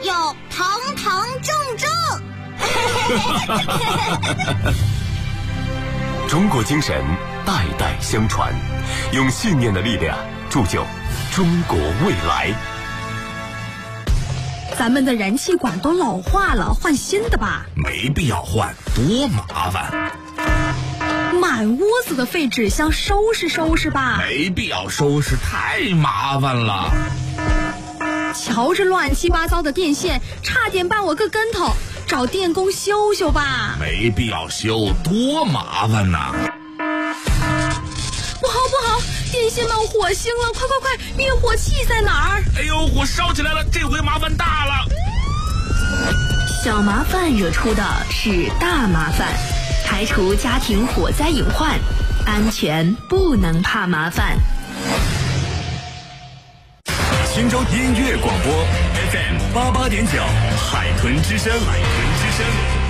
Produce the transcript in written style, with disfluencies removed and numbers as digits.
要堂堂正正。 中国精神代代相传，用信念的力量铸就中国未来。 咱们的燃气管都老化了，换新的吧。 没必要换，多麻烦。 满屋子的废纸箱，收拾收拾吧。 没必要收拾，太麻烦了。 瞧这乱七八糟的电线，差点绊我个跟头，找电工修修吧。 没必要修，多麻烦呐。 不好不好，电线冒火星了，快快快，灭火器在哪儿？ 哎呦，火烧起来了，这回麻烦大了。 小麻烦惹出的是大麻烦，排除家庭火灾隐患，安全不能怕麻烦。 青州音乐广播 FM 88.9，海豚之声。